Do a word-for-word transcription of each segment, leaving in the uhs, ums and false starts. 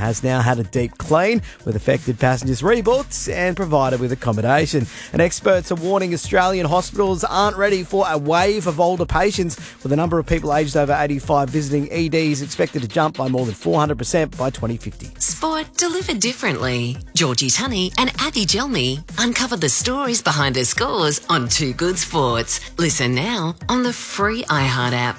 has now had a deep clean, with affected passengers rebooked and provided with accommodation. And experts are warning Australian hospitals aren't ready for a wave of older patients, with the number of people aged over eighty-five visiting E Ds expected to jump by more than four hundred percent by twenty fifty. Sport delivered differently. Georgie Tunney and Abby Gelmy uncover the stories behind the scores on Two Good Sports. Listen now on the free iHeart app.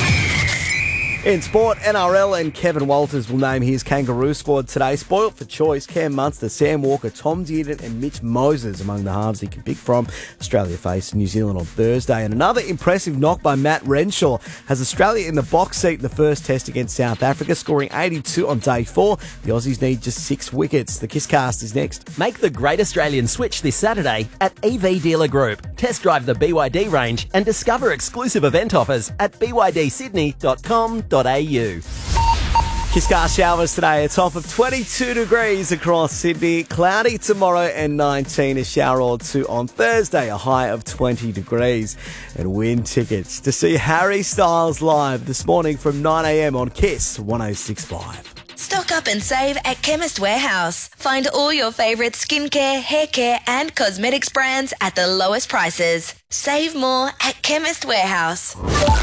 In sport, N R L and Kevin Walters will name his Kangaroo squad today. Spoilt for choice, Cam Munster, Sam Walker, Tom Dearden and Mitch Moses among the halves he can pick from. Australia face New Zealand on Thursday. And another impressive knock by Matt Renshaw has Australia in the box seat in the first test against South Africa, scoring eighty-two on day four. The Aussies need just six wickets. The Kisscast is next. Make the great Australian switch this Saturday at E V Dealer Group. Test drive the B Y D range and discover exclusive event offers at b y d sydney dot com dot a u. Kisscast showers today, a top of twenty-two degrees across Sydney. Cloudy tomorrow and nineteen, a shower or two on Thursday, a high of twenty degrees. And win tickets to see Harry Styles live this morning from nine a m on Kiss one oh six point five. Stock up and save at Chemist Warehouse. Find all your favourite skincare, hair care and cosmetics brands at the lowest prices. Save more at Chemist Warehouse.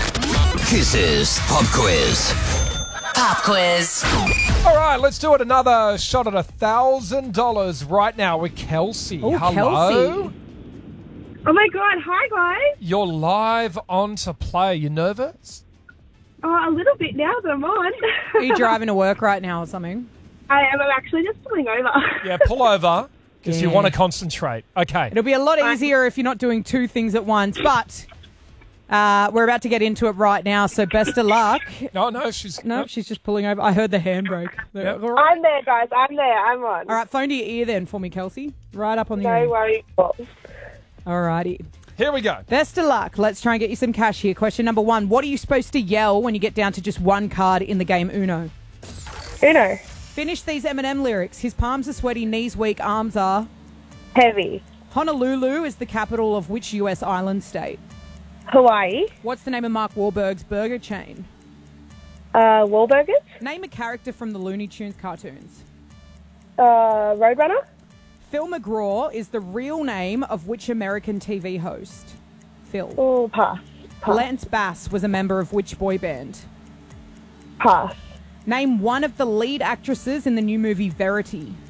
Kiss's Pop Quiz. Pop Quiz. All right, let's do it. Another shot at one thousand dollars right now with Kelsey. Oh, Hello. Kelsey. Oh my God, hi guys. You're live on to play. You nervous? Oh, a little bit now that I'm on. Are you driving to work right now or something? I am. I'm actually just pulling over. Yeah, pull over because Yeah. you want to concentrate. Okay. It'll be a lot easier if you're not doing two things at once, but uh, we're about to get into it right now, so best of luck. No, no, she's... No, she's just pulling over. I heard the handbrake. Yep. All right. I'm there, guys. I'm there. I'm on. All right, phone to your ear then for me, Kelsey. Right up on the No ear. worries. All righty. Here we go. Best of luck. Let's try and get you some cash here. Question number one. What are you supposed to yell when you get down to just one card in the game Uno? Uno. Finish these Eminem lyrics. His palms are sweaty, knees weak, arms are... Heavy. Honolulu is the capital of which U S island state? Hawaii. What's the name of Mark Wahlberg's burger chain? Uh, Wahlburgers. Name a character from the Looney Tunes cartoons. Uh, Roadrunner. Phil McGraw is the real name of which American T V host? Phil. Oh, pass. Pass. Lance Bass was a member of which boy band? Pass. Name one of the lead actresses in the new movie Verity.